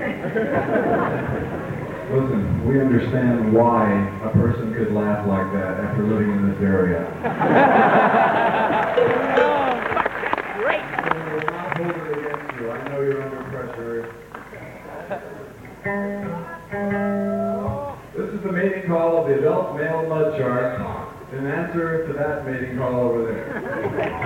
Listen, we understand why a person could laugh like that after living in this area. Great. I will not hold it against you. I know you're under pressure. This is the mating call of the adult male mud shark. An answer to that mating call over there.